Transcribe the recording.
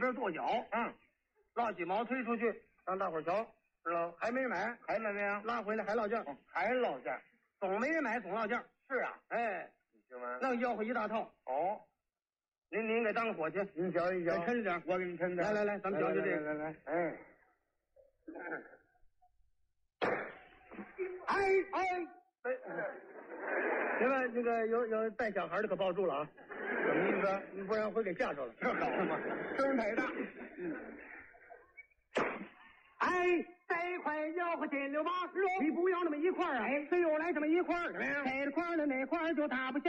边跺脚，落几毛推出去，让大伙儿瞧，知道还没买， 还买没有？ 拉回来还落价， 还落价， 总没人买，总落价。 是啊， 哎， 你听完？ 那吆喝一大套。 哦， 您给当个伙计， 您瞧一瞧， 再抻着点， 我给你抻点。 来，咱们瞧瞧这个。 来， 另外那个有带小孩的可抱住了啊， 什么意思？ 不然会给吓着了。 这好嘛，声太大。 这块吆喝金溜八，你不要那么一块啊，谁又来这么一块？谁的块呢？哪块就大不小。